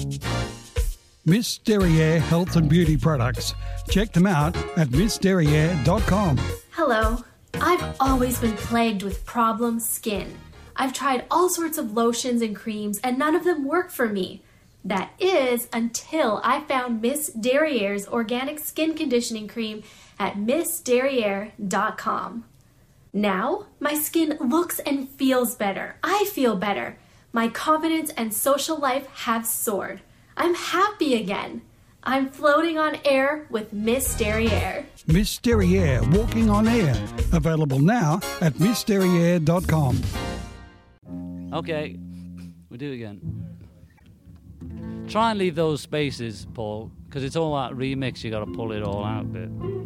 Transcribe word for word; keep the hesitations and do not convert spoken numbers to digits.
Miss Derriere Health and Beauty Products. Check them out at miss derriere dot com. Hello. I've always been plagued with problem skin. I've tried all sorts of lotions and creams and none of them work for me. That is until I found Miss Derriere's organic skin conditioning cream at miss derriere dot com. Now, my skin looks and feels better. I feel better. My confidence and social life have soared. I'm happy again. I'm floating on air with Miss Derriere. Miss Derriere Walking on Air. Available now at miss derriere dot com. Okay, we'll do it again. Try and leave those spaces, Paul, because it's all that remix. You got to pull it all out a bit.